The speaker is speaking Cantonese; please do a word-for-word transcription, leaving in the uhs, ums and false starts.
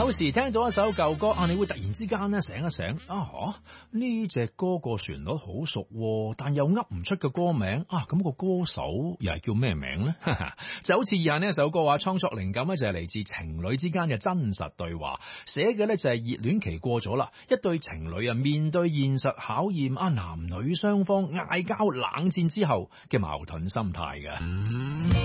有時聽到一首舊歌啊，你會突然之間咧醒一醒啊，呢隻歌個旋律好熟，但又噏唔出個歌名啊，咁個歌手又係叫咩名呢？就好似以下呢一首歌話，創作靈感咧就係嚟自情侶之間嘅真實對話，寫嘅咧就係熱戀期過咗啦，一對情侶啊面對現實考驗啊，男女雙方嗌交冷戰之後嘅矛盾心態嘅。嗯